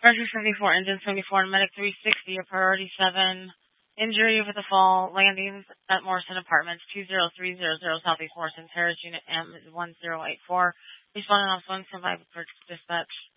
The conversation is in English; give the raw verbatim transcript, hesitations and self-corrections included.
Rescue seventy-four, Engine seventy-four, and Medic three sixty, a Priority seven. Injury with a fall, landings at Morrison Apartments, two zero three zero zero Southeast Morrison, Terrace Unit M one zero eight four. Responding off one, survived for dispatch.